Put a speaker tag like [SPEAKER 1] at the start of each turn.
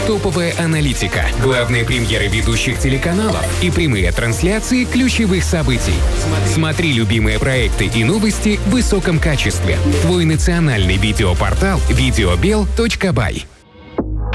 [SPEAKER 1] топовая аналитика, главные премьеры ведущих телеканалов и прямые трансляции ключевых событий. Смотри любимые проекты и новости в высоком качестве. Твой национальный видеопортал videobel.by.